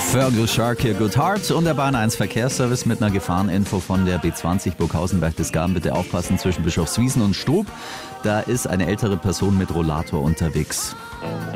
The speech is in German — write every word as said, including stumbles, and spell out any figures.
Fergal Shark hier, Good Heart und der Bahn eins Verkehrsservice mit einer Gefahreninfo von der B zwanzig Burghausen-Berchtesgaden. Bitte aufpassen zwischen Bischofswiesen und Strub. Da ist eine ältere Person mit Rollator unterwegs.